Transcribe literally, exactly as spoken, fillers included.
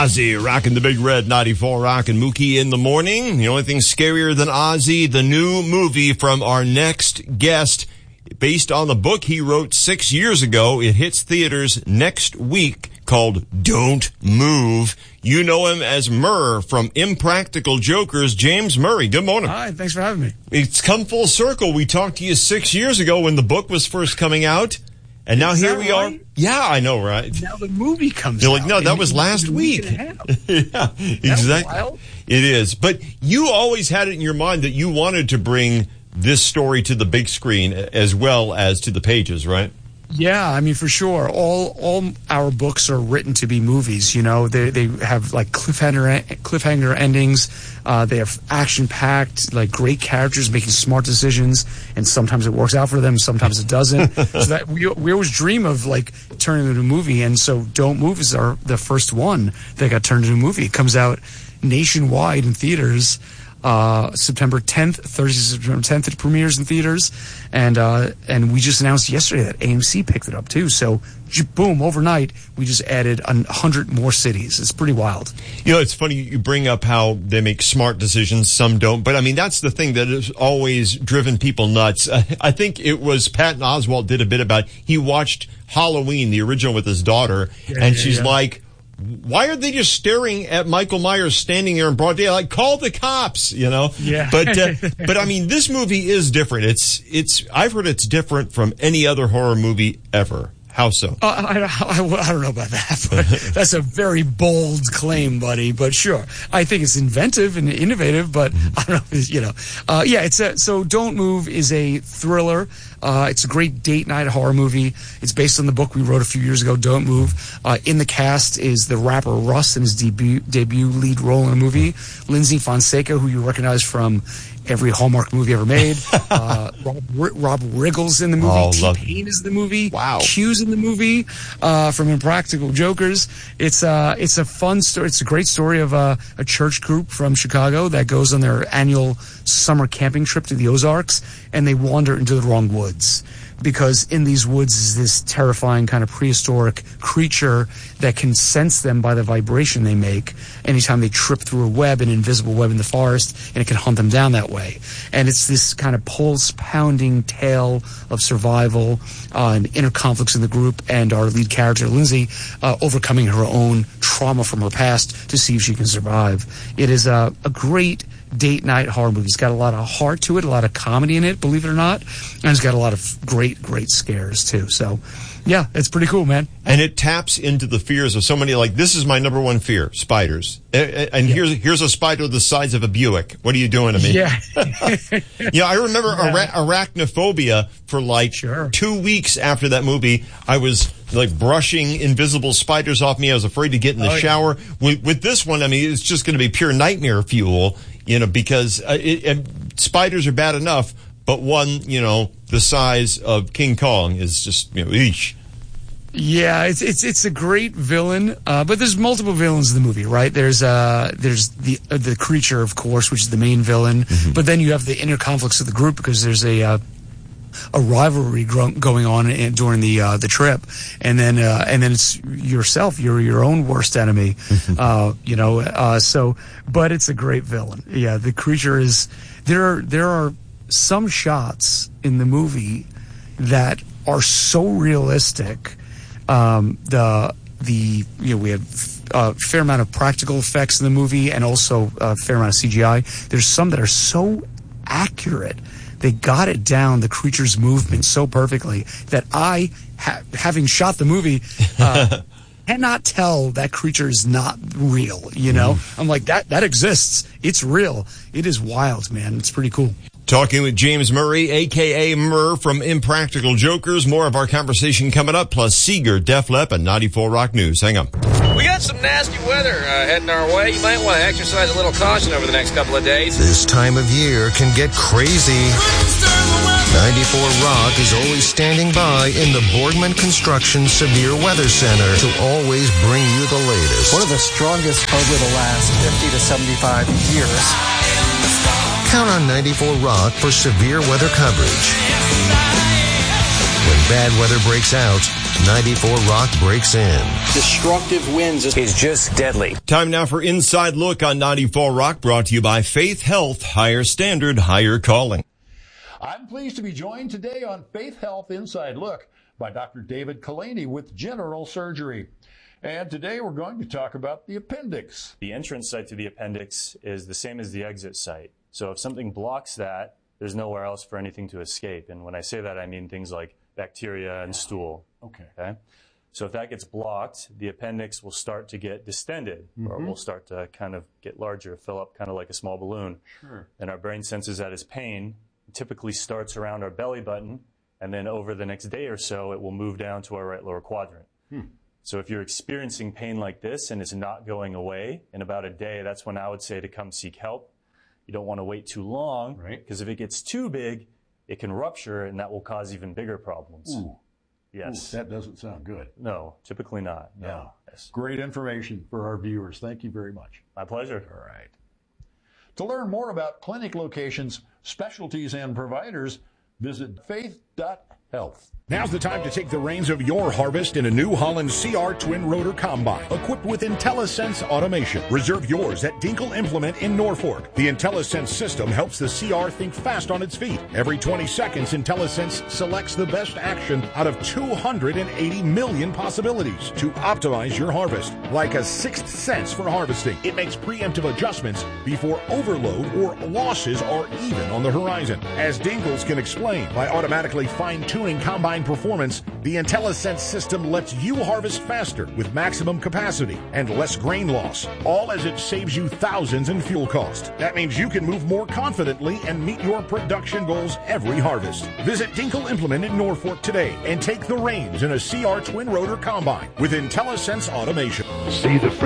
Ozzy, rocking the Big Red ninety-four Rock and Mookie in the morning. The only thing scarier than Ozzy, the new movie from our next guest, based on the book he wrote six years ago. It hits theaters next week, called Don't Move. You know him as Murr from Impractical Jokers. James Murray, good morning. Hi, thanks for having me. It's come full circle. We talked to you six years ago when the book was first coming out. And now Is here that we right? are. Yeah, I know, right? Now the movie comes You're out. like, no, that in- was last in a week. and a half. Yeah, exactly. wild? It is. But you always had it in your mind that you wanted to bring this story to the big screen as well as to the pages, right? Yeah, I mean, for sure. All all our books are written to be movies. You know, they they have like cliffhanger cliffhanger endings. Uh, they have action packed, like great characters making smart decisions, and sometimes it works out for them, sometimes it doesn't. So that we we always dream of like turning it into a movie, and so Don't Move is our the first one that got turned into a movie. It comes out nationwide in theaters. Uh, September tenth, Thursday, September tenth, it premieres in theaters, and uh, and we just announced yesterday that A M C picked it up too. So, j- boom, overnight, we just added a hundred more cities. It's pretty wild. You know, it's funny you bring up how they make smart decisions, some don't. But I mean, that's the thing that has always driven people nuts. Uh, I think it was Patton Oswalt did a bit about, he watched Halloween, the original, with his daughter, Yeah, and yeah, she's yeah. like, why are they just staring at Michael Myers standing there in broad daylight? Like, call the cops, you know? Yeah. But, uh, but I mean, this movie is different. It's, it's, I've heard it's different from any other horror movie ever. How so? Uh, I, I, I don't know about that, but that's a very bold claim, buddy. But sure, I think it's inventive and innovative. But I don't know, you know. Uh, yeah, it's a so Don't Move is a thriller. Uh, it's a great date night horror movie. It's based on the book we wrote a few years ago, Don't Move. Uh, in the cast is the rapper Russ in his debut debut lead role in the movie. Lindsay Fonseca, who you recognize from every Hallmark movie ever made. Uh, Rob, Rob Riggle's in the movie. Oh, love T-Pain is in the movie. Wow. Q's in the movie uh, from Impractical Jokers. It's uh, it's a fun story. It's a great story of uh, a church group from Chicago that goes on their annual summer camping trip to the Ozarks, and they wander into the wrong woods. Because in these woods is this terrifying kind of prehistoric creature that can sense them by the vibration they make anytime they trip through a web, an invisible web in the forest, and it can hunt them down that way. And it's this kind of pulse-pounding tale of survival uh, and inner conflicts in the group, and our lead character, Lindsay, uh, overcoming her own trauma from her past to see if she can survive. It is a, a great date night horror movie. It's got a lot of heart to it, a lot of comedy in it, believe it or not, and it's got a lot of great, great scares too. So, yeah, it's pretty cool, man. And it taps into the fears of so many. Like, this is my number one fear: spiders. And, and Yeah. here's here's a spider the size of a Buick. What are you doing to me? Yeah. Yeah, I remember Yeah. ara- arachnophobia for like Sure. two weeks after that movie. I was like brushing invisible spiders off me. I was afraid to get in the Oh, yeah. shower. With, with this one, I mean, it's just going to be pure nightmare fuel, you know, because uh, it, and spiders are bad enough, but one, you know, the size of King Kong is just, you know, eesh. Yeah, it's it's it's a great villain, uh, but there's multiple villains in the movie, right? There's uh there's the uh, the creature, of course, which is the main villain, but then you have the inner conflicts of the group because there's a uh, a rivalry gro- going on in, during the uh, the trip, and then uh, and then it's yourself, you're your own worst enemy, uh, you know. Uh, so, but it's a great villain. Yeah, the creature is there. Are, there are some shots in the movie that are so realistic. Um, the the you know we have a fair amount of practical effects in the movie and also a fair amount of C G I. There's some that are so accurate. They got it down, the creature's movement so perfectly that I, ha- having shot the movie, uh, cannot tell that creature is not real. You know, mm. I'm like that. That exists. It's real. It is wild, man. It's pretty cool. Talking with James Murray, a k a. Murr from Impractical Jokers. More of our conversation coming up, plus Seeger, Def Lepp, and ninety-four Rock News. Hang on. We got some nasty weather uh, heading our way. You might want to exercise a little caution over the next couple of days. This time of year can get crazy. ninety-four Rock is always standing by in the Boardman Construction Severe Weather Center to always bring you the latest. One of the strongest over the last fifty to seventy-five years. Count on ninety-four Rock for severe weather coverage. When bad weather breaks out, ninety-four Rock breaks in. destructive winds is just deadly. Time now for Inside Look on ninety-four Rock, brought to you by Faith Health. Higher standard, higher calling. I'm pleased to be joined today on Faith Health Inside Look by Doctor David Kalani with General Surgery. And today we're going to talk about the appendix. The entrance site to the appendix is the same as the exit site. So if something blocks that, there's nowhere else for anything to escape. And when I say that, I mean things like bacteria and stool. Okay. Okay. So if that gets blocked, the appendix will start to get distended, mm-hmm. or will start to kind of get larger, fill up kind of like a small balloon. Sure. And our brain senses that as pain. It typically starts around our belly button, and then over the next day or so, it will move down to our right lower quadrant. Hmm. So if you're experiencing pain like this and it's not going away in about a day, that's when I would say to come seek help. You don't want to wait too long, right? Because if it gets too big, it can rupture, and that will cause even bigger problems. Ooh. Yes. Ooh, that doesn't sound good. No, typically not. No. no. Yes. Great information for our viewers. Thank you very much. My pleasure. All right. To learn more about clinic locations, specialties, and providers, visit faith dot health. Now's the time to take the reins of your harvest in a New Holland C R Twin Rotor Combine, equipped with IntelliSense automation. Reserve yours at Dinkle Implement in Norfolk. The IntelliSense system helps the C R think fast on its feet. Every twenty seconds, IntelliSense selects the best action out of two hundred eighty million possibilities to optimize your harvest. Like a sixth sense for harvesting, it makes preemptive adjustments before overload or losses are even on the horizon. As Dinkles can explain, by automatically fine-tuning combine performance, the IntelliSense system lets you harvest faster with maximum capacity and less grain loss, all as it saves you thousands in fuel cost. That means you can move more confidently and meet your production goals every harvest. Visit Dinkle Implement in Norfolk today and take the reins in a C R Twin Rotor Combine with IntelliSense automation. See the